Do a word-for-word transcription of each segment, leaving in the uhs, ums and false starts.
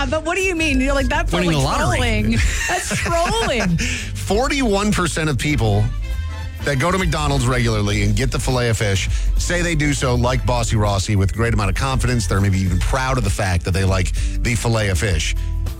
Yeah, but what do you mean? You're like, that's Winning like the lottery. trolling. That's trolling. forty-one percent of people that go to McDonald's regularly and get the Filet-O-Fish say they do so like Bossy Rossi with a great amount of confidence. They're maybe even proud of the fact that they like the Filet-O-Fish.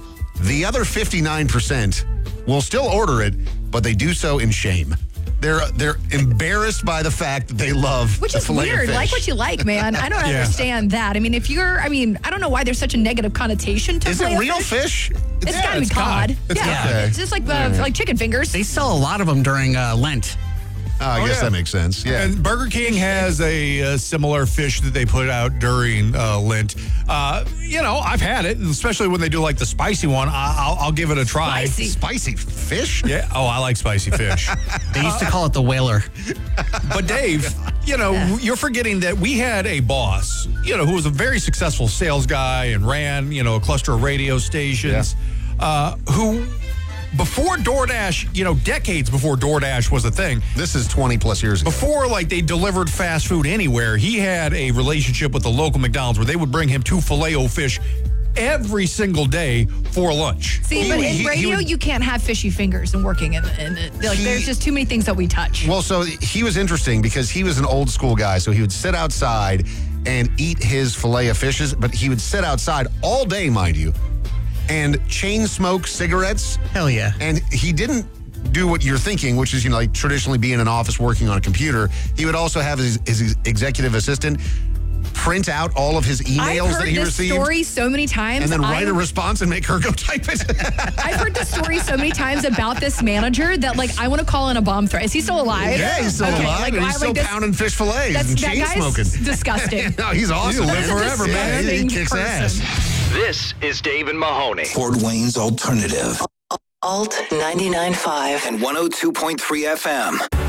The other fifty-nine percent will still order it, but they do so in shame. They're they're embarrassed by the fact that they love Which the is weird. Filet-O-Fish. Like what you like, man. I don't Yeah. understand that. I mean, if you're, I mean, I don't know why there's such a negative connotation to Is it Filet-O-Fish. real fish? It's Yeah, gotta be it's cod. cod. It's yeah, cod. Okay. it's just like uh, like chicken fingers. They sell a lot of them during uh, Lent. Oh, I Oh, guess yeah. that makes sense. Yeah. And Burger King has a, uh similar fish that they put out during uh, Lent. Uh, you know, I've had it, especially when they do like the spicy one. I- I'll, I'll give it a try. Spicy. Spicy fish? Yeah. Oh, I like spicy fish. They used to call it the whaler. But Dave, you know, you're forgetting that we had a boss, you know, who was a very successful sales guy and ran, you know, a cluster of radio stations, uh, who before DoorDash, you know, decades before DoorDash was a thing, This is twenty plus years ago. before like they delivered fast food anywhere, he had a relationship with the local McDonald's where they would bring him two Filet-O-Fish every single day for lunch. See, He- but in he- he radio, would- you can't have fishy fingers and working in, in it. Like, He- there's just too many things that we touch. Well, so he was interesting because he was an old school guy. So he would sit outside and eat his filet of fishes, but he would sit outside all day, mind you, and chain smoke cigarettes. Hell yeah. And he didn't do what you're thinking, which is, you know, like traditionally be in an office working on a computer. He would also have his, his executive assistant print out all of his I've emails heard that he this received. story so many times. And then write a I'm- response and make her go type it. I've heard this story so many times about this manager that, like, I want to call in a bomb threat. Is he still alive? Yeah, he's still Okay, alive, like, and I- he's still like this- pounding fish fillets That's, and that chain guy's smoking. disgusting. No, he's awesome. He'll live man. forever, man. Yeah, he Disgusting kicks person. ass. This is Dave and Mahoney. Fort Wayne's Alternative Alt ninety-nine point five. and one oh two point three F M.